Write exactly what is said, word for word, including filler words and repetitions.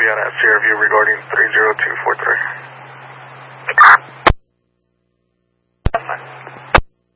Vienna at Sierra View regarding three zero two four three.